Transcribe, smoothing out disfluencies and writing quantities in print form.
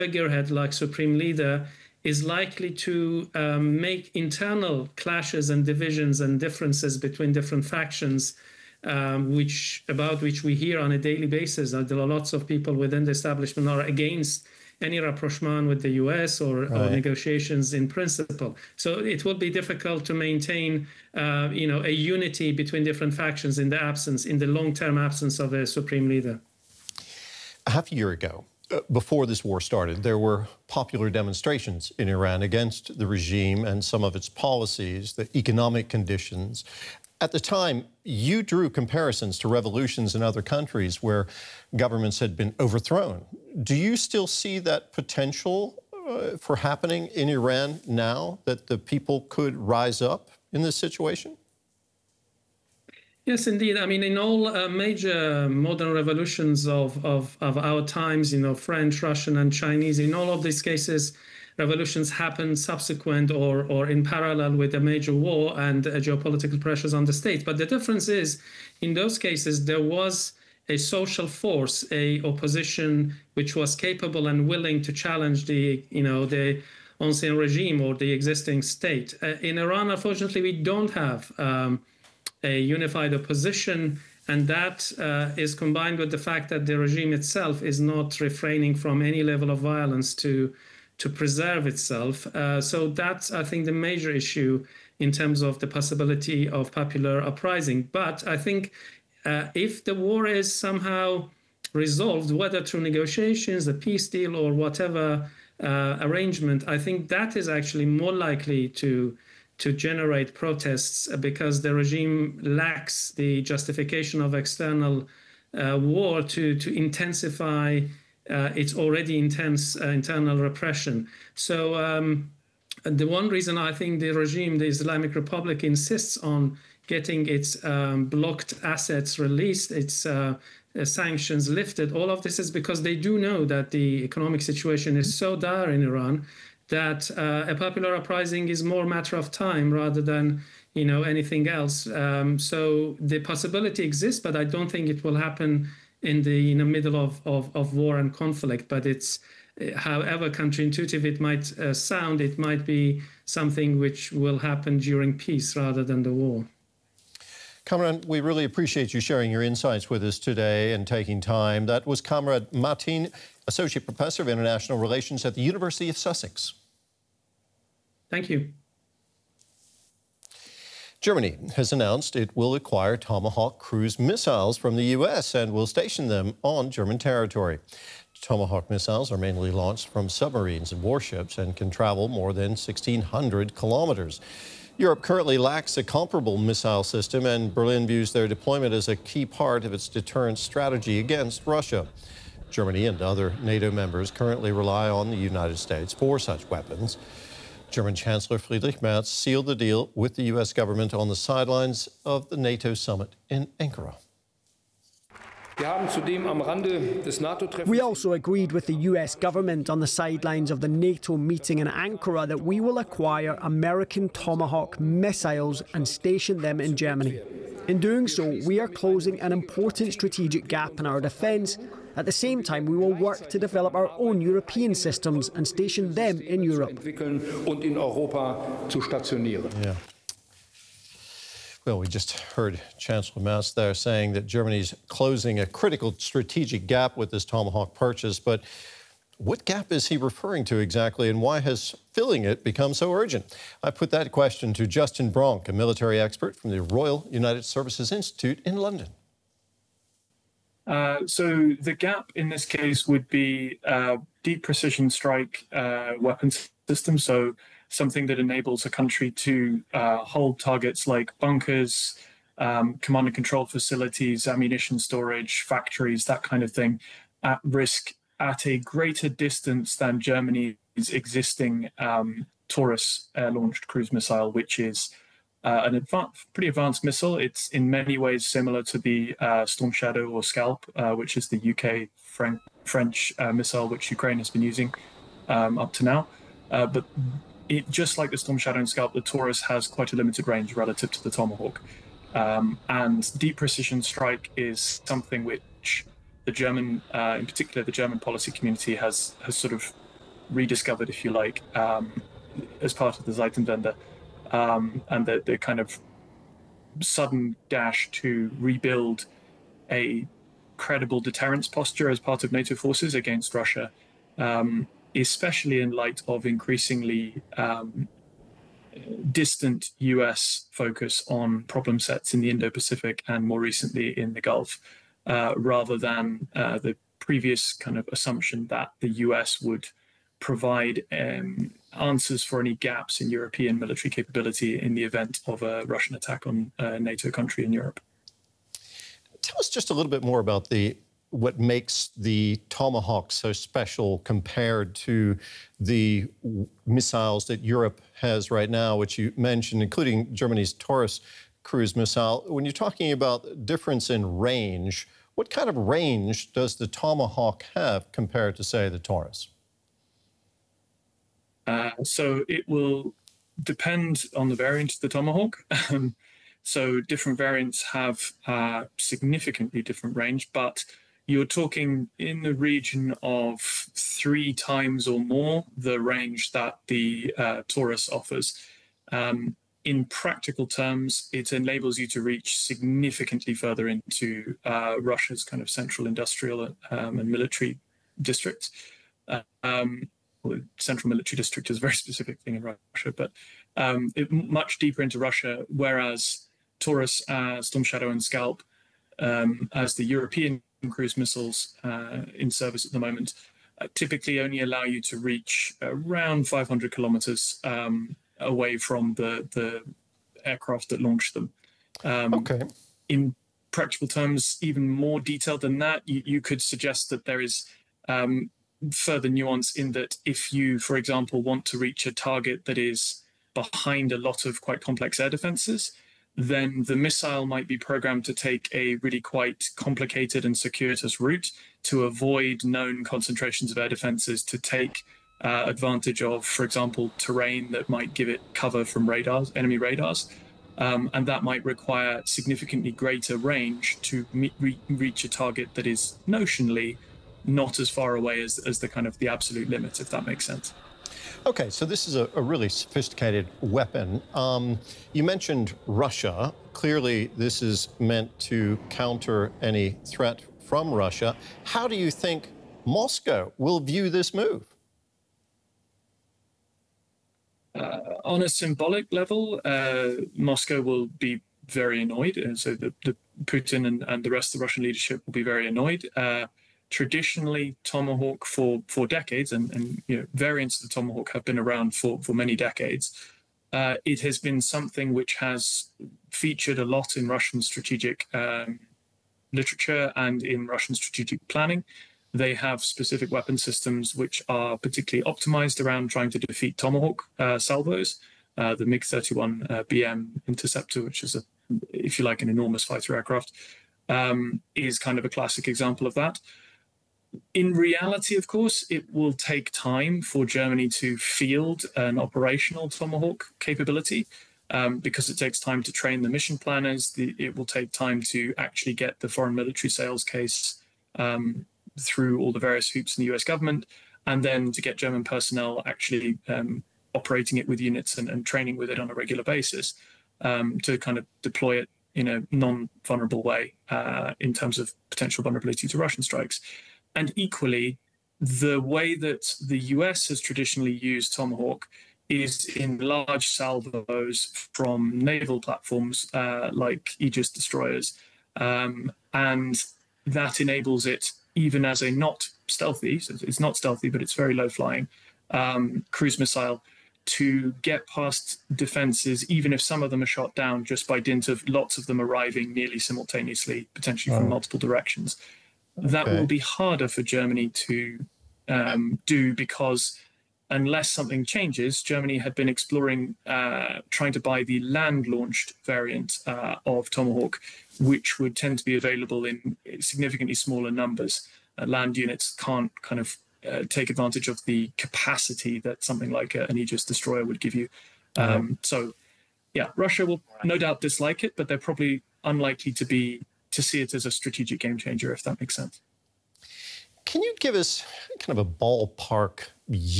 figurehead like supreme leader is likely to make internal clashes and divisions and differences between different factions, about which we hear on a daily basis. There are lots of people within the establishment are against any rapprochement with the US or negotiations in principle. So it will be difficult to maintain, a unity between different factions in the long-term absence of a supreme leader. A half a year ago, before this war started, there were popular demonstrations in Iran against the regime and some of its policies, the economic conditions. At the time, you drew comparisons to revolutions in other countries where governments had been overthrown. Do you still see that potential for happening in Iran now, that the people could rise up in this situation? Yes, indeed. I mean, in all major modern revolutions of our times, French, Russian, and Chinese, in all of these cases, revolutions happen subsequent or in parallel with a major war and geopolitical pressures on the state. But the difference is, in those cases, there was a social force, a opposition which was capable and willing to challenge the ancien regime or the existing state. In Iran, unfortunately, we don't have a unified opposition, and that is combined with the fact that the regime itself is not refraining from any level of violence to preserve itself. So that's, I think, the major issue in terms of the possibility of popular uprising. But I think if the war is somehow resolved, whether through negotiations, a peace deal, or whatever arrangement, I think that is actually more likely to generate protests, because the regime lacks the justification of external war to intensify its already intense internal repression. So the one reason I think the regime, the Islamic Republic, insists on getting its blocked assets released, its sanctions lifted, all of this is because they do know that the economic situation is so dire in Iran that a popular uprising is more a matter of time rather than anything else. So the possibility exists, but I don't think it will happen in the middle of war and conflict. But it's, however counterintuitive it might sound, it might be something which will happen during peace rather than the war. Kamran, we really appreciate you sharing your insights with us today and taking time. That was Kamran Matin, Associate Professor of International Relations at the University of Sussex. Thank you. Germany has announced it will acquire Tomahawk cruise missiles from the U.S. and will station them on German territory. Tomahawk missiles are mainly launched from submarines and warships and can travel more than 1,600 kilometers. Europe currently lacks a comparable missile system, and Berlin views their deployment as a key part of its deterrence strategy against Russia. Germany and other NATO members currently rely on the United States for such weapons. German Chancellor Friedrich Merz sealed the deal with the U.S. government on the sidelines of the NATO summit in Ankara. We also agreed with the US government on the sidelines of the NATO meeting in Ankara that we will acquire American Tomahawk missiles and station them in Germany. In doing so, we are closing an important strategic gap in our defence. At the same time, we will work to develop our own European systems and station them in Europe. Yeah. Well, we just heard Chancellor Merz there saying that Germany's closing a critical strategic gap with this Tomahawk purchase. But what gap is he referring to exactly, and why has filling it become so urgent? I put that question to Justin Bronk, a military expert from the Royal United Services Institute in London. So the gap in this case would be deep precision strike weapon system. So something that enables a country to hold targets like bunkers, command and control facilities, ammunition storage, factories, that kind of thing, at risk at a greater distance than Germany's existing Taurus air-launched cruise missile, which is an pretty advanced missile. It's in many ways similar to the Storm Shadow or Scalp, which is the UK French missile which Ukraine has been using up to now. But just like the Storm Shadow and Scalp, the Taurus has quite a limited range relative to the Tomahawk. And deep precision strike is something which the German, in particular the German policy community, has sort of rediscovered, if you like, as part of the Zeitenwende, and the kind of sudden dash to rebuild a credible deterrence posture as part of NATO forces against Russia, especially in light of increasingly distant US focus on problem sets in the Indo-Pacific and more recently in the Gulf, rather than the previous kind of assumption that the US would provide answers for any gaps in European military capability in the event of a Russian attack on a NATO country in Europe. Tell us just a little bit more about what makes the Tomahawk so special compared to the missiles that Europe has right now, which you mentioned, including Germany's Taurus cruise missile. When you're talking about difference in range, what kind of range does the Tomahawk have compared to, say, the Taurus? So it will depend on the variant of the Tomahawk. So different variants have significantly different range, but you're talking in the region of 3 times or more the range that the Taurus offers. In practical terms, it enables you to reach significantly further into Russia's kind of central industrial and military districts. Well, central military district is a very specific thing in Russia, but much deeper into Russia, whereas Taurus, Storm Shadow and Scalp, as the European cruise missiles in service at the moment, typically only allow you to reach around 500 kilometers away from the aircraft that launched them. Okay. In practical terms, even more detailed than that, you could suggest that there is further nuance in that if you, for example, want to reach a target that is behind a lot of quite complex air defenses, then the missile might be programmed to take a really quite complicated and circuitous route to avoid known concentrations of air defenses, to take advantage of, for example, terrain that might give it cover from radars, enemy radars. And that might require significantly greater range to reach a target that is notionally not as far away as the kind of the absolute limit, if that makes sense. Okay, so this is a really sophisticated weapon. You mentioned Russia. Clearly, this is meant to counter any threat from Russia. How do you think Moscow will view this move? On a symbolic level, Moscow will be very annoyed. And so the Putin and the rest of the Russian leadership will be very annoyed. Traditionally, Tomahawk for decades, and you know, variants of the Tomahawk have been around for many decades. It has been something which has featured a lot in Russian strategic literature and in Russian strategic planning. They have specific weapon systems which are particularly optimized around trying to defeat Tomahawk salvos. The MiG-31 BM Interceptor, which is, if you like, an enormous fighter aircraft, is kind of a classic example of that. In reality, of course, it will take time for Germany to field an operational Tomahawk capability because it takes time to train the mission planners. It will take time to actually get the foreign military sales case through all the various hoops in the US government, and then to get German personnel actually operating it with units and training with it on a regular basis to kind of deploy it in a non-vulnerable way in terms of potential vulnerability to Russian strikes. And equally, the way that the US has traditionally used Tomahawk is in large salvos from naval platforms like Aegis destroyers. And that enables it, even as a not stealthy, so it's not stealthy, but it's very low flying cruise missile, to get past defenses, even if some of them are shot down, just by dint of lots of them arriving nearly simultaneously, potentially from multiple directions. That will be harder for Germany to do, because unless something changes, Germany had been exploring trying to buy the land-launched variant of Tomahawk, which would tend to be available in significantly smaller numbers. Land units can't kind of take advantage of the capacity that something like an Aegis destroyer would give you. So, yeah, Russia will no doubt dislike it, but they're probably unlikely to see it as a strategic game changer, if that makes sense. Can you give us kind of a ballpark